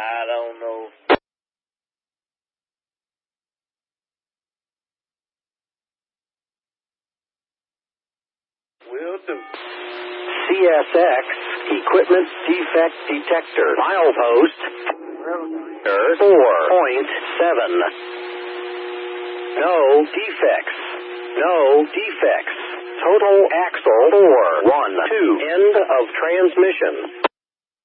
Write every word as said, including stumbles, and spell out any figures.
I don't know. Will do. C S X Equipment Defect Detector. Milepost four point seven. No defects. No defects. Total axle four one two. End of transmission.